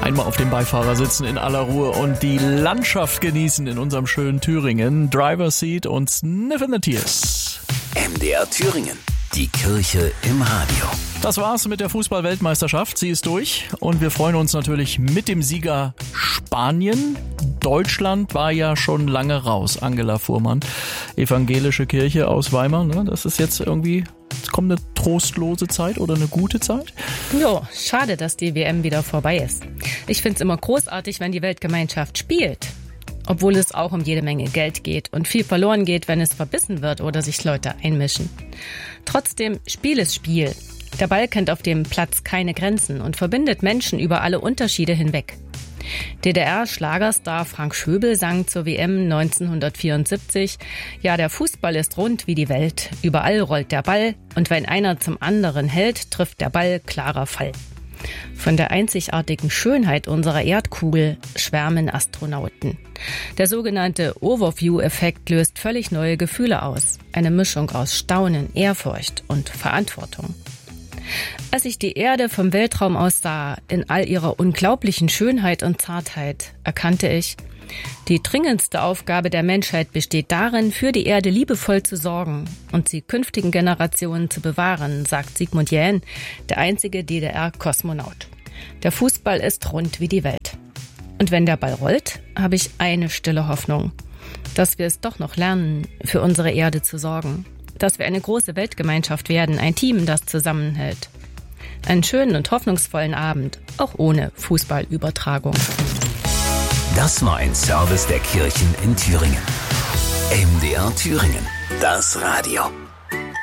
Einmal auf dem Beifahrer sitzen in aller Ruhe und die Landschaft genießen in unserem schönen Thüringen. Driver's Seat und Sniff in the Tears. MDR Thüringen. Die Kirche im Radio. Das war's mit der Fußball-Weltmeisterschaft. Sie ist durch und wir freuen uns natürlich mit dem Sieger Spanien. Deutschland war ja schon lange raus. Angela Fuhrmann, evangelische Kirche aus Weimar. Ne? Das ist jetzt irgendwie, es kommt eine trostlose Zeit oder eine gute Zeit? Jo, schade, dass die WM wieder vorbei ist. Ich find's immer großartig, wenn die Weltgemeinschaft spielt. Obwohl es auch um jede Menge Geld geht und viel verloren geht, wenn es verbissen wird oder sich Leute einmischen. Trotzdem, Spiel ist Spiel. Der Ball kennt auf dem Platz keine Grenzen und verbindet Menschen über alle Unterschiede hinweg. DDR-Schlagerstar Frank Schöbel sang zur WM 1974, ja, der Fußball ist rund wie die Welt, überall rollt der Ball und wenn einer zum anderen hält, trifft der Ball, klarer Fall. Von der einzigartigen Schönheit unserer Erdkugel schwärmen Astronauten. Der sogenannte Overview-Effekt löst völlig neue Gefühle aus. Eine Mischung aus Staunen, Ehrfurcht und Verantwortung. Als ich die Erde vom Weltraum aus sah, in all ihrer unglaublichen Schönheit und Zartheit, erkannte ich, die dringendste Aufgabe der Menschheit besteht darin, für die Erde liebevoll zu sorgen und sie künftigen Generationen zu bewahren, sagt Sigmund Jähn, der einzige DDR-Kosmonaut. Der Fußball ist rund wie die Welt. Und wenn der Ball rollt, habe ich eine stille Hoffnung, dass wir es doch noch lernen, für unsere Erde zu sorgen. Dass wir eine große Weltgemeinschaft werden, ein Team, das zusammenhält. Einen schönen und hoffnungsvollen Abend, auch ohne Fußballübertragung. Das war ein Service der Kirchen in Thüringen. MDR Thüringen. Das Radio.